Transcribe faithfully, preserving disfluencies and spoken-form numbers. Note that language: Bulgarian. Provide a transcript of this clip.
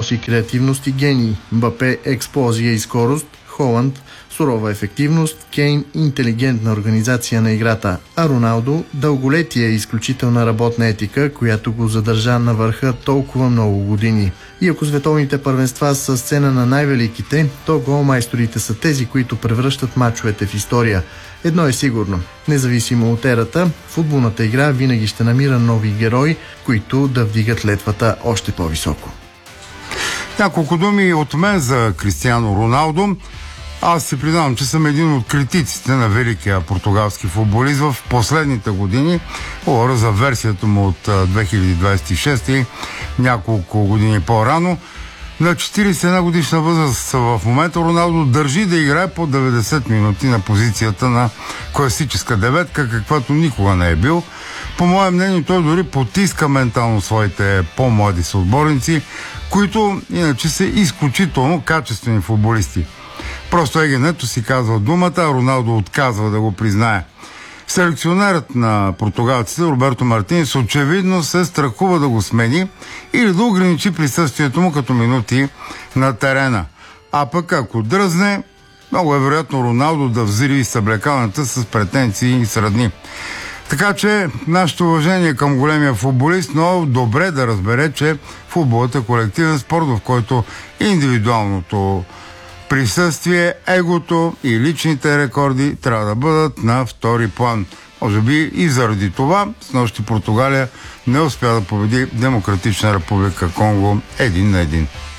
Челси креативност и гений, Мбапе експлозия и скорост, Холанд сурова ефективност, Кейн интелигентна организация на играта, а Роналдо дълголетие и изключителна работна етика, която го задържа на върха толкова много години. И ако световните първенства са сцена на най-великите, то голмайсторите са тези, които превръщат мачовете в история. Едно е сигурно, независимо от ерата, футболната игра винаги ще намира нови герои, които да вдигат летвата още по-високо. Няколко думи от мен за Кристиано Роналдо. Аз се признавам, че съм един от критиците на великия португалски футболист в последните години. Говоря за версията му от две хиляди двадесет и шеста и няколко години по-рано. На четиридесет и една годишна възраст в момента Роналдо държи да играе по деветдесет минути на позицията на класическа деветка, каквато никога не е бил. По мое мнение, той дори потиска ментално своите по-млади съотборници, които иначе са изключително качествени футболисти. Просто егенето си казва думата, а Роналдо отказва да го признае. Селекционерът на португалците Роберто Мартинес очевидно се страхува да го смени или да ограничи присъствието му като минути на терена. А пък ако дръзне, много е вероятно Роналдо да взриви съблекалната с претенции и сродни. Така че нашето уважение към големия футболист, но добре да разбере, че футболът е колективен спорт, в който индивидуалното присъствие, егото и личните рекорди трябва да бъдат на втори план. Може би и заради това снощи Португалия не успя да победи Демократична република Конго един на един.